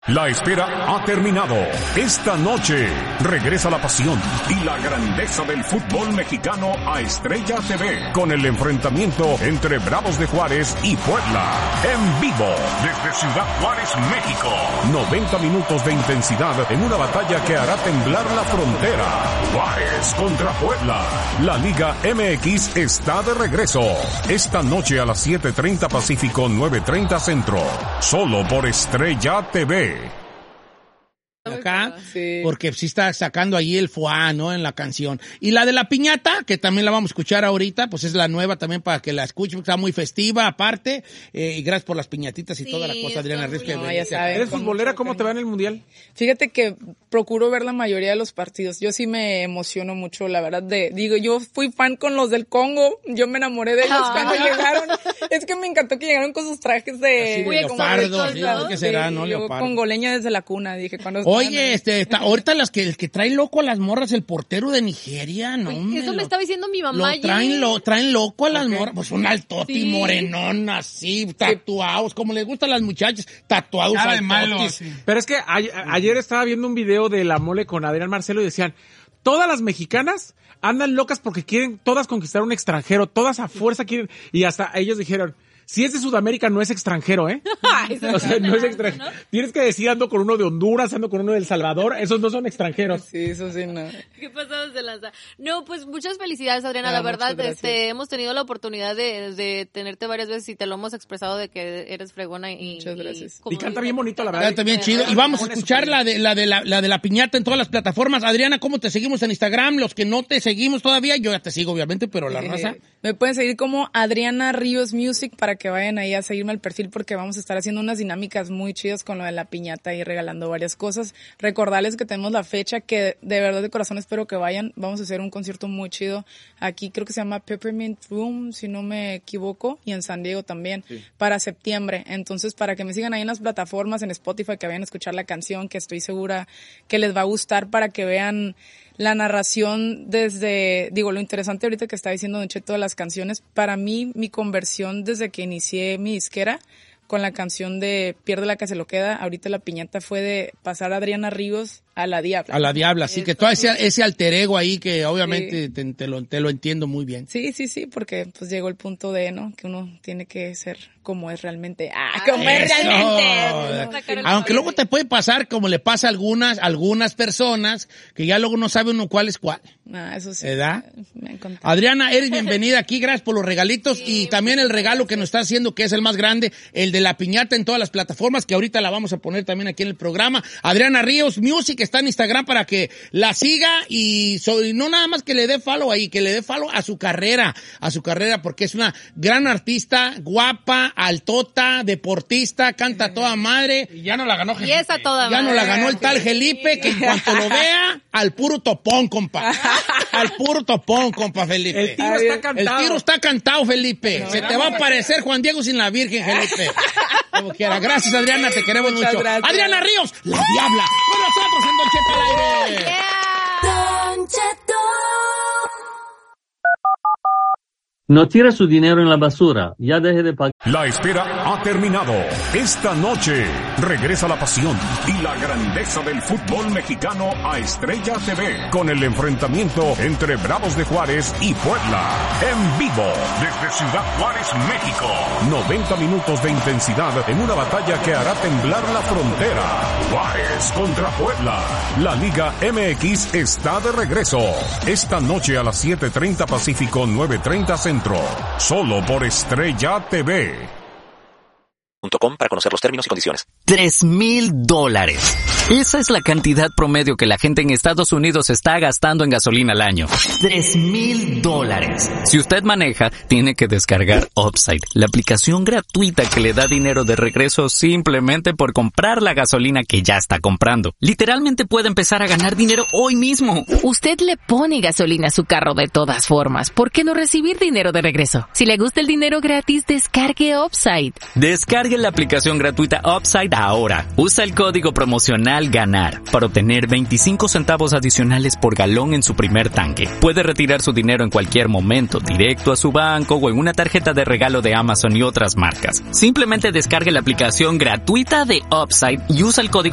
La espera ha terminado. Esta noche regresa la pasión y la grandeza del fútbol mexicano a Estrella TV con el enfrentamiento entre Bravos de Juárez y Puebla. En vivo desde Ciudad Juárez, México. 90 minutos de intensidad en una batalla que hará temblar la frontera. Juárez contra Puebla. La Liga MX está de regreso. Esta noche a las 7:30 Pacífico, 9:30 Centro. Solo por Estrella TV. Acá, sí. Porque sí está sacando ahí el foie, ¿no? En la canción. Y la de la piñata, que también la vamos a escuchar ahorita, pues es la nueva también para que la escuchen, porque está muy festiva aparte. Y gracias por las piñatitas y toda la cosa, Adriana Ríos. ¿Eres futbolera? ¿Cómo te va en el Mundial? Fíjate que procuro ver la mayoría de los partidos. Yo sí me emociono mucho, la verdad. Yo fui fan con los del Congo. Yo me enamoré de ellos cuando llegaron. Es que me encantó que llegaron con sus trajes de leopardo. Sí, ¿qué será, no? Yo Leopardo. congoleña desde la cuna, dije. Oye, ahorita el que trae loco a las morras, el portero de Nigeria, ¿no? Eso me estaba diciendo mi mamá. Traen loco a las morras, pues un altoti morenón así, tatuados, como les gustan a las muchachas, tatuados altotis. Pero es que ayer estaba viendo un video de La Mole con Adrián Marcelo y decían, todas las mexicanas andan locas porque quieren todas conquistar un extranjero, todas a fuerza quieren, y hasta ellos dijeron, si es de Sudamérica, no es extranjero, ¿eh? O sea, no es extranjero. ¿No? Tienes que decir, ando con uno de Honduras, ando con uno de El Salvador. Esos no son extranjeros. Sí, eso sí, no. ¿Qué pasados de lanza? No, pues muchas felicidades, Adriana. La verdad, hemos tenido la oportunidad de tenerte varias veces y te lo hemos expresado de que eres fregona y... Muchas gracias. Y canta bien bonito, la verdad. Canta bien chido. Y vamos a escuchar la de la piñata en todas las plataformas. Adriana, ¿cómo te seguimos en Instagram? Los que no te seguimos todavía, yo ya te sigo, obviamente, pero la raza... Me pueden seguir como Adriana Ríos Music para que vayan ahí a seguirme al perfil porque vamos a estar haciendo unas dinámicas muy chidas con lo de la piñata y regalando varias cosas. Recordarles que tenemos la fecha que de verdad de corazón espero que vayan. Vamos a hacer un concierto muy chido. Aquí creo que se llama Peppermint Room, si no me equivoco, y en San Diego también, para septiembre. Entonces, para que me sigan ahí en las plataformas, en Spotify, que vayan a escuchar la canción, que estoy segura que les va a gustar para que vean la narración lo interesante ahorita que está diciendo Don Cheto de las canciones, para mí, mi conversión desde que inicié mi disquera con la canción de Pierde la que se lo queda, ahorita la piñata fue de pasar a Adriana Ríos a la Diabla. A la Diabla, sí, que todo ese alter ego ahí que obviamente te lo entiendo muy bien. Sí, porque pues llegó el punto de, ¿no? Que uno tiene que ser como es realmente. Como es realmente. Aunque luego te puede pasar como le pasa a algunas personas que ya luego no sabe uno cuál es cuál. Eso sí. ¿Verdad? Me encanta. Adriana, eres bienvenida aquí, gracias por los regalitos y también el regalo que nos está haciendo, que es el más grande, el de la piñata en todas las plataformas, que ahorita la vamos a poner también aquí en el programa. Adriana Ríos Music está en Instagram para que la siga y no nada más que le dé follow ahí, que le dé follow a su carrera, porque es una gran artista, guapa, altota, deportista, canta a toda madre. Y ya no la ganó Felipe. Y esa toda madre. Ya no la ganó el tal Felipe, que en cuanto lo vea, al puro topón, compa. Al puro topón, compa, Felipe. El tiro está cantado. El tiro está cantado, Felipe. No, se te va a aparecer Juan Diego sin la Virgen, Felipe. Como quiera. Gracias, Adriana, te queremos mucho. Gracias. Adriana Ríos, la Diabla, con nosotros en Don Cheto al aire. Don Cheto. No tire su dinero en la basura. Ya deje de pagar. La espera ha terminado. Esta noche regresa la pasión y la grandeza del fútbol mexicano a Estrella TV con el enfrentamiento entre Bravos de Juárez y Puebla. En vivo desde Ciudad Juárez, México. 90 minutos de intensidad en una batalla que hará temblar la frontera. Juárez contra Puebla. La Liga MX está de regreso. Esta noche a las 7:30 Pacífico, 9:30 Centro. Solo por Estrella TV. para conocer los términos y condiciones. $3,000. Esa es la cantidad promedio que la gente en Estados Unidos está gastando en gasolina al año. $3,000. Si usted maneja, tiene que descargar Upside, la aplicación gratuita que le da dinero de regreso simplemente por comprar la gasolina que ya está comprando. Literalmente puede empezar a ganar dinero hoy mismo. Usted le pone gasolina a su carro de todas formas. ¿Por qué no recibir dinero de regreso? Si le gusta el dinero gratis, descargue Upside. Descargue la aplicación gratuita Upside ahora. Usa el código promocional GANAR para obtener 25 centavos adicionales por galón en su primer tanque. Puede retirar su dinero en cualquier momento, directo a su banco o en una tarjeta de regalo de Amazon y otras marcas. Simplemente descargue la aplicación gratuita de Upside y usa el código